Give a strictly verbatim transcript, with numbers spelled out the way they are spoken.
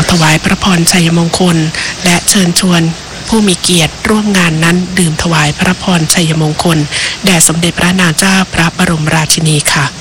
ถวายพระพรชัยมงคลและเชิญชวนผู้มีเกียรติร่วมงานนั้นดื่มถวายพระพรชัยมงคลแด่สมเด็จพระนางเจ้าพระบรมราชินีค่ะ